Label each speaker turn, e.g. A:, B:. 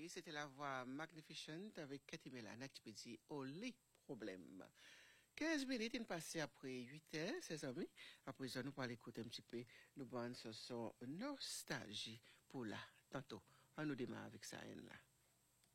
A: oui, c'était la voix Magnificent avec Cathy Melana qui peut dire « Oh, les problèmes ». 15 minutes, il passé après 8 heures, ses amis. Après ça, nous allons écouter un petit peu, nous allons sur son nostalgie pour là. Tantôt, on nous démarre avec ça, là.